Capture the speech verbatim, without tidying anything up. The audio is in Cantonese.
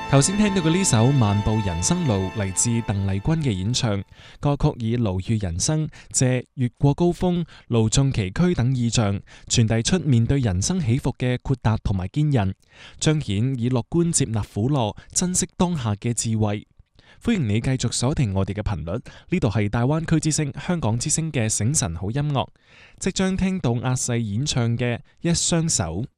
頭先聽到嘅呢首《漫步人生路》嚟自鄧麗君嘅演唱，歌曲以牢獄人生、借越過高峰、路縱崎嶇等意象，傳遞出面對人生起伏嘅豁達同埋堅韌，彰顯以樂觀接納苦樂、珍惜當下嘅智慧。歡迎你繼續鎖定我哋嘅頻率，呢度係大灣區之聲、香港之聲嘅醒神好音樂，即將聽到阿細演唱嘅《一雙手》。